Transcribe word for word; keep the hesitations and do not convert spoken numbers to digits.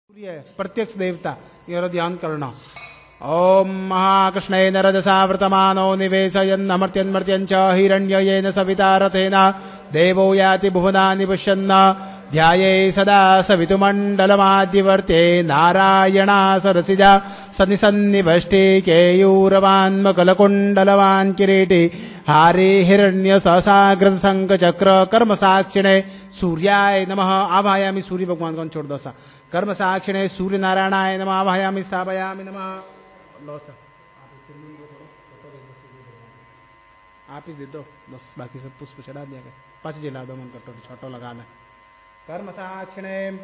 प्रत्यक्ष देवता ये ध्यान करना। ओम महाकृष्णेन रजसावृतमानो निवेशयन्नमर्त्यन्मर्त्यं च हिरण्ययेन सविता रथेन देवो याति भुवनानि पश्यन् ध्याये सदा सवितुमण्डलमाद्यवर्ते नारायणा सरसिजा सन्निसन्निभष्टे केयूरवान्मकलकुण्डलवान् किरीटे हारे हिरण्य सहसाग्रत शंख चक्र कर्म साक्षिणे सूर्याय नमः। आभायामि सूर्य भगवान को छोड़ दो सा। कर्म साक्षिणे सूर्य नारायणाय नमः। आभायामि स्थापयामि नमः। लो सा आप ही दे दो बस, बाकी सब पुष्प चढ़ा दिया गया। पांच जिला दो मन कटोरी छोटो लगा दे। कर्म साक्षिणे